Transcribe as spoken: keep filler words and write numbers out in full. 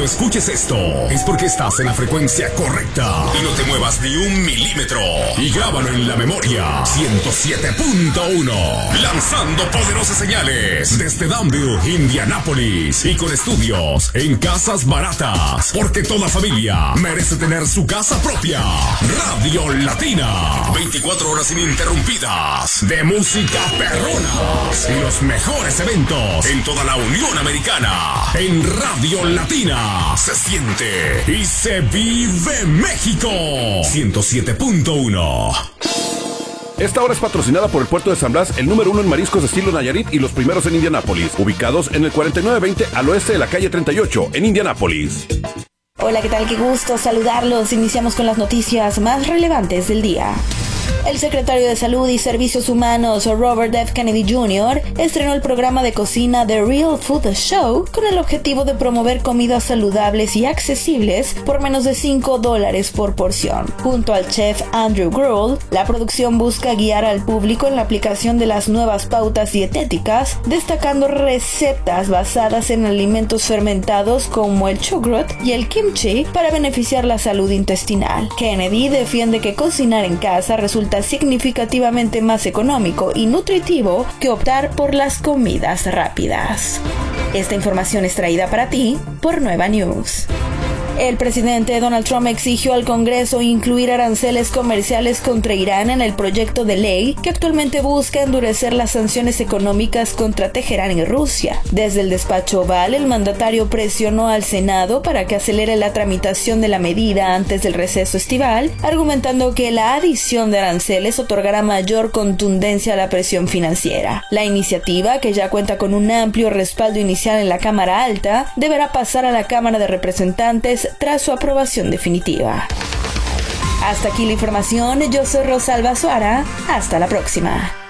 escuches esto, es porque estás en la frecuencia correcta y no te muevas ni un milímetro. Y grábalo en la memoria. ciento siete punto uno. Lanzando poderosas señales desde Danville, Indianápolis. Y con estudios en Casas Baratas. Porque toda familia merece tener su casa propia. Radio Latina. veinticuatro horas ininterrumpidas de música perrona. Y los mejores eventos en toda la Unión Americana. En Radio Latina se siente y se vive México. ciento siete punto uno. Esta hora es patrocinada por el Puerto de San Blas, el número uno en mariscos de estilo Nayarit y los primeros en Indianápolis, ubicados en el cuarenta y nueve veinte al oeste de la calle treinta y ocho, en Indianápolis. Hola, ¿qué tal? Qué gusto saludarlos. Iniciamos con las noticias más relevantes del día. El secretario de Salud y Servicios Humanos, Robert F. Kennedy junior, estrenó el programa de cocina The Real Food Show con el objetivo de promover comidas saludables y accesibles por menos de cinco dólares por porción. Junto al chef Andrew Grohl, la producción busca guiar al público en la aplicación de las nuevas pautas dietéticas, destacando recetas basadas en alimentos fermentados como el chucrut y el kimchi para beneficiar la salud intestinal. Kennedy defiende que cocinar en casa resulta significativamente más económico y nutritivo que optar por las comidas rápidas. Esta información es traída para ti por Nueva News. El presidente Donald Trump exigió al Congreso incluir aranceles comerciales contra Irán en el proyecto de ley que actualmente busca endurecer las sanciones económicas contra Teherán y Rusia. Desde el despacho Oval, el mandatario presionó al Senado para que acelere la tramitación de la medida antes del receso estival, argumentando que la adición de aranceles otorgará mayor contundencia a la presión financiera. La iniciativa, que ya cuenta con un amplio respaldo inicial en la Cámara Alta, deberá pasar a la Cámara de Representantes tras su aprobación definitiva. Hasta aquí la información, yo soy Rosalba Suara, hasta la próxima.